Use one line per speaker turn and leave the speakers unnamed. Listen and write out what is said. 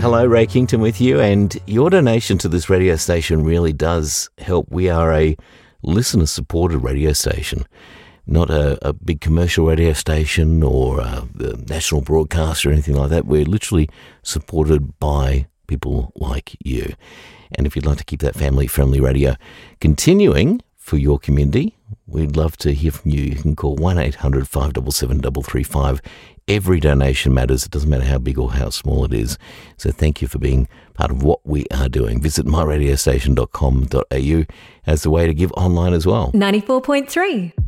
Hello, Ray Kington with you, and your donation to this radio station really does help. We are a listener-supported radio station, not a big commercial radio station or a national broadcaster or anything like that. We're literally supported by people like you. And if you'd like to keep that family-friendly radio continuing for your community, we'd love to hear from you. You can call 1-800-577-335. Every donation matters. It doesn't matter how big or how small it is. So thank you for being part of what we are doing. Visit myradiostation.com.au as the way to give online as well.
94.3